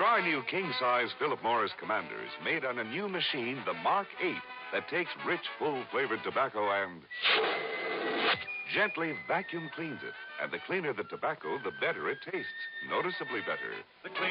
Try new king-size Philip Morris Commanders made on a new machine, the Mark 8, that takes rich, full-flavored tobacco and gently vacuum cleans it. And the cleaner the tobacco, the better it tastes. Noticeably better. The cleaner